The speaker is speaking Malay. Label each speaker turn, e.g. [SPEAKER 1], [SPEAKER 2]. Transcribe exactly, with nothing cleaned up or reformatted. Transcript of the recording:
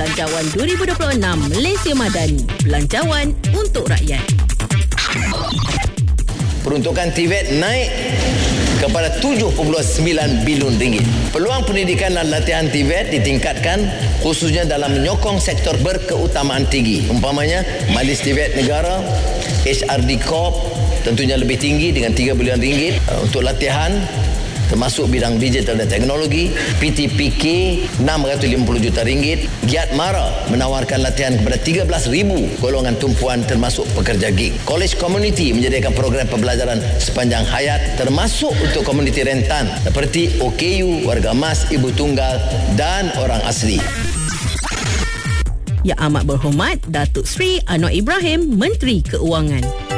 [SPEAKER 1] Belanjawan dua ribu dua puluh enam Malaysia Madani. Belanjawan untuk rakyat.
[SPEAKER 2] Peruntukan T V E T naik kepada tujuh perpuluhan sembilan bilion ringgit. Peluang pendidikan dan latihan T V E T ditingkatkan khususnya dalam menyokong sektor berkeutamaan tinggi. Umpamanya Majlis T V E T Negara, H R D Corp tentunya lebih tinggi dengan tiga bilion ringgit untuk latihan termasuk bidang digital dan teknologi. P T P K enam ratus lima puluh juta ringgit. Giat Mara menawarkan latihan kepada tiga belas ribu golongan tumpuan termasuk pekerja gig. College Community menyediakan program pembelajaran sepanjang hayat termasuk untuk komuniti rentan seperti O K U, warga emas, ibu tunggal dan orang asli.
[SPEAKER 1] Yang amat berhormat Datuk Seri Anwar Ibrahim, Menteri Keuangan.